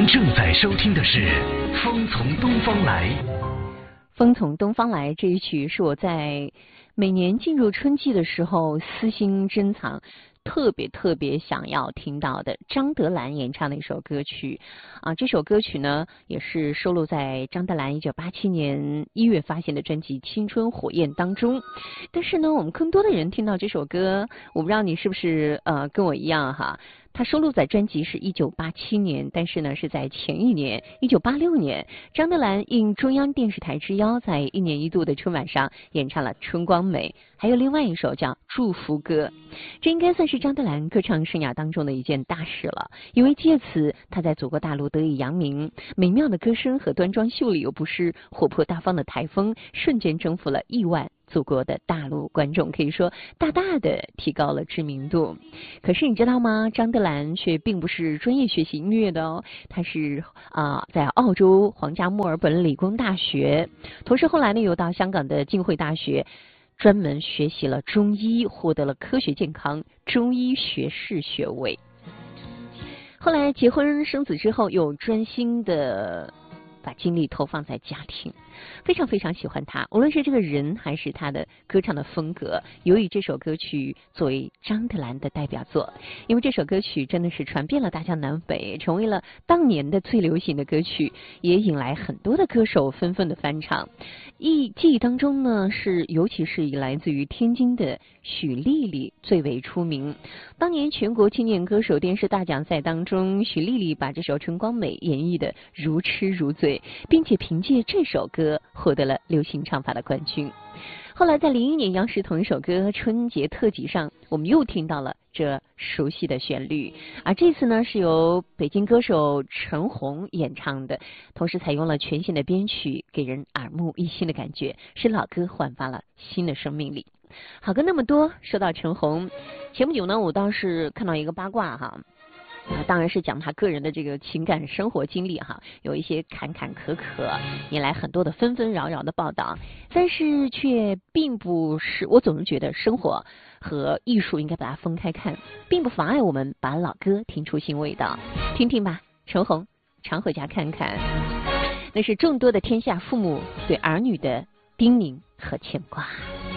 您正在收听的是《风从东方来》。 风从东方来这一曲是我在每年进入春季的时候私心珍藏，特别想要听到的张德兰演唱的一首歌曲啊。这首歌曲呢也是收录在张德兰1987年1月发行的专辑《青春火焰》当中。但是呢，我们更多的人听到这首歌，我不知道你是不是跟我一样哈。它收录在专辑是1987年，但是呢是在前一年1986年，张德兰应中央电视台之邀，在1年1度的春晚上演唱了《春光美》，还有另外一首叫《祝福歌》。这应该算是张德兰歌唱生涯当中的一件大事了，因为借此他在祖国大陆得以扬名，美妙的歌声和端庄秀丽又不失活泼大方的台风，瞬间征服了亿万祖国的大陆观众，可以说大大的提高了知名度。可是你知道吗？张德兰却并不是专业学习音乐的哦，他是在澳洲皇家墨尔本理工大学，同时后来呢又到香港的浸会大学专门学习了中医，获得了科学健康中医学士学位。后来结婚生子之后，又专心的把精力投放在家庭，非常喜欢他，无论是这个人还是他的歌唱的风格。由于这首歌曲作为张德兰的代表作，因为这首歌曲真的是传遍了大江南北，成为了当年的最流行的歌曲，也引来很多的歌手纷纷的翻唱。记忆当中呢，尤其是以来自于天津的许丽丽最为出名。当年全国青年歌手电视大奖赛当中，许丽丽把这首《春光美》演绎的如痴如醉，并且凭借这首歌获得了流行唱法的冠军。后来在01年央视同一首歌春节特辑上，我们又听到了这熟悉的旋律，而这次呢是由北京歌手陈红演唱的，同时采用了全新的编曲，给人耳目一新的感觉，使老歌焕发了新的生命力。好歌那么多，说到陈红，前不久呢我倒是看到一个八卦哈，当然是讲他个人的这个情感生活经历哈，有一些坎坎坷坷，引来很多的纷纷扰扰的报道，但是却并不是，我总是觉得生活和艺术应该把它分开看，并不妨碍我们把老歌听出新味道。听听吧，陈红，常回家看看，那是众多的天下父母对儿女的叮咛和牵挂。